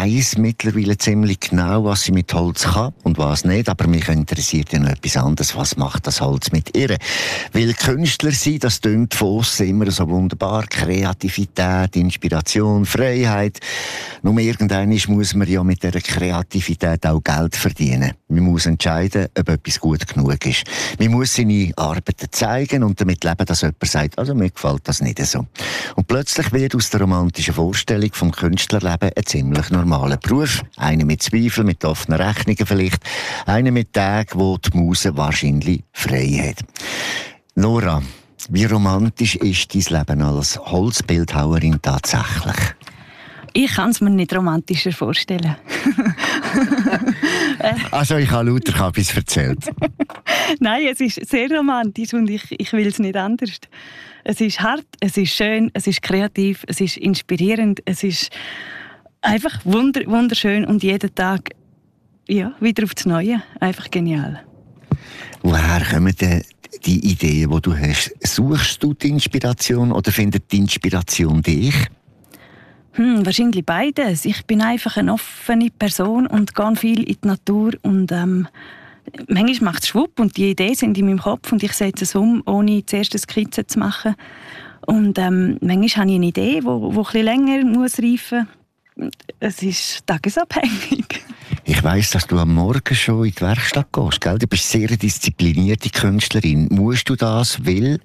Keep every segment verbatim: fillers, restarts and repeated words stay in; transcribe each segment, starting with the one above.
weiss mittlerweile ziemlich genau, was sie mit Holz kann und was nicht, aber mich interessiert ja noch etwas anderes. Was macht das Holz mit ihr? Weil Künstler sein, das tönt von aussen immer so wunderbar. Kreativität, Inspiration, Freiheit. Nur irgendwann muss man ja mit dieser Kreativität auch Geld verdienen. Man muss entscheiden, ob etwas gut genug ist. Man muss seine Arbeiten zeigen und damit leben, dass jemand sagt, also mir gefällt das nicht so. Und plötzlich wird aus der romantischen Vorstellung vom Künstlerleben ein ziemlich normaler Beruf. Einer mit Zweifeln, mit offenen Rechnungen vielleicht. Einer mit Tagen, wo die Muse wahrscheinlich frei hat. Nora, wie romantisch ist dein Leben als Holzbildhauerin tatsächlich? Ich kann es mir nicht romantischer vorstellen. Also ich habe lauter etwas erzählt. Nein, es ist sehr romantisch und ich, ich will es nicht anders. Es ist hart, es ist schön, es ist kreativ, es ist inspirierend, es ist einfach wunder, wunderschön und jeden Tag ja, wieder aufs Neue. Einfach genial. Woher kommen denn die Ideen, die du hast? Suchst du die Inspiration oder findet die Inspiration dich? Hm, wahrscheinlich beides. Ich bin einfach eine offene Person und gehe viel in die Natur und ähm, manchmal macht es schwupp und die Ideen sind in meinem Kopf und ich setze es um, ohne zuerst eine Skizze zu machen. Und ähm, manchmal habe ich eine Idee, die wo, wo ein bisschen länger muss reifen muss. Es ist tagesabhängig. Ich weiss, dass du am Morgen schon in die Werkstatt gehst, gell? Du bist eine sehr disziplinierte Künstlerin. Musst du das, weil...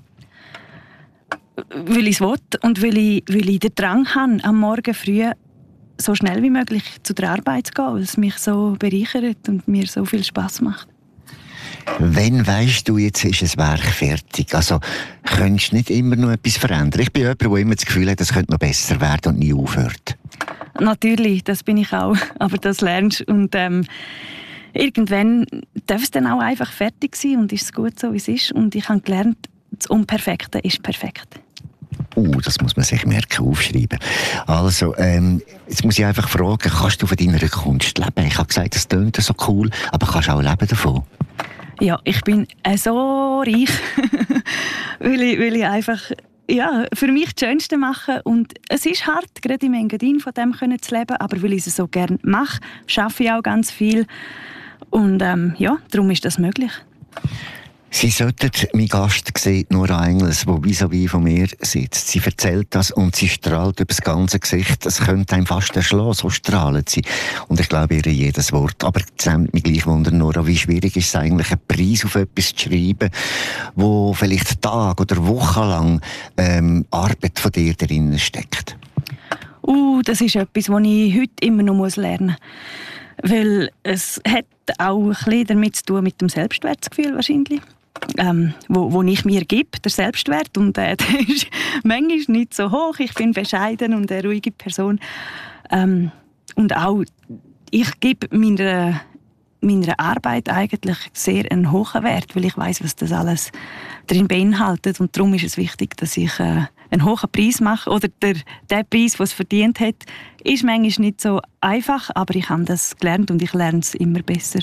Weil ich es will und weil ich, weil ich den Drang habe, am Morgen früh so schnell wie möglich zu der Arbeit zu gehen, weil es mich so bereichert und mir so viel Spass macht. Wenn weisst du, jetzt ist das Werk fertig? Also, könntest du nicht immer noch etwas verändern? Ich bin jemand, der immer das Gefühl hat, es könnte noch besser werden und nie aufhört. Natürlich, das bin ich auch. Aber das lernst du. Und ähm, irgendwann darf es dann auch einfach fertig sein und ist es gut so, wie es ist. Und ich habe gelernt, das Unperfekte ist perfekt. Uh, das muss man sich merken, aufschreiben. Also, ähm, jetzt muss ich einfach fragen, kannst du von deiner Kunst leben? Ich habe gesagt, das klingt so cool, aber kannst du auch leben davon? Ja, ich bin äh, so reich, weil, ich, weil ich einfach ja, für mich das Schönste mache. Und es ist hart, gerade im Engadin von dem können zu leben, aber weil ich es so gerne mache, arbeite ich auch ganz viel. Und ähm, ja, darum ist das möglich. Sie sollten meinen Gast sehen, Nora Engels, die vis-à-vis von mir sitzt. Sie erzählt das und sie strahlt über das ganze Gesicht. Es könnte einem fast erschlagen, so strahlt sie. Und ich glaube ihr jedes Wort. Aber es nimmt mich gleich Wunder, Nora, wie schwierig ist es eigentlich, einen Preis auf etwas zu schreiben, wo vielleicht Tag oder wochenlang ähm, Arbeit von dir darin steckt? Uh, das ist etwas, was ich heute immer noch lernen muss. Weil es hat auch ein bisschen damit zu tun mit dem Selbstwertgefühl wahrscheinlich. Ähm, wo, wo ich mir gebe, der Selbstwert, und äh, der ist manchmal nicht so hoch. Ich bin bescheiden und eine ruhige Person. Ähm, und auch, ich gebe meiner, meiner Arbeit eigentlich sehr einen hohen Wert, weil ich weiss, was das alles drin beinhaltet. Und darum ist es wichtig, dass ich äh, einen hohen Preis mache. Oder der, der Preis, den es verdient hat, ist manchmal nicht so einfach, aber ich habe das gelernt und ich lerne es immer besser.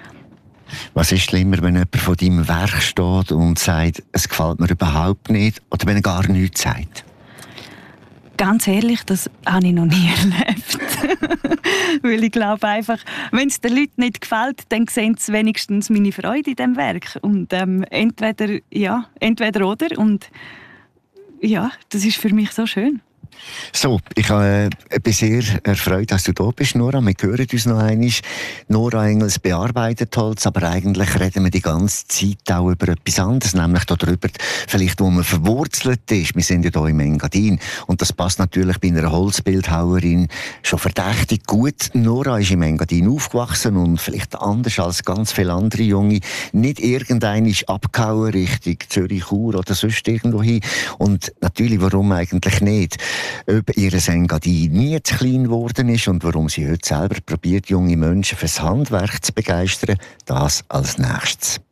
Was ist schlimmer, wenn jemand von deinem Werk steht und sagt, es gefällt mir überhaupt nicht, oder wenn er gar nichts sagt? Ganz ehrlich, das habe ich noch nie erlebt. Weil ich glaube einfach, wenn es den Leuten nicht gefällt, dann sehen sie wenigstens meine Freude in diesem Werk. Und ähm, entweder, ja, entweder oder. Und ja, das ist für mich so schön. So, ich äh, bin sehr erfreut, dass du da bist, Nora. Wir hören uns noch einmal. Nora Engels bearbeitet Holz, aber eigentlich reden wir die ganze Zeit auch über etwas anderes, nämlich darüber, vielleicht wo man verwurzelt ist. Wir sind ja hier im Engadin und das passt natürlich bei einer Holzbildhauerin schon verdächtig gut. Nora ist im Engadin aufgewachsen und vielleicht anders als ganz viele andere Junge nicht irgendein ist abgehauen Richtung Zürich, Chur oder sonst irgendwo hin. Und natürlich, warum eigentlich nicht? Ob ihr Engadin nie zu klein geworden ist und warum sie heute selber probiert, junge Menschen fürs Handwerk zu begeistern, das als nächstes.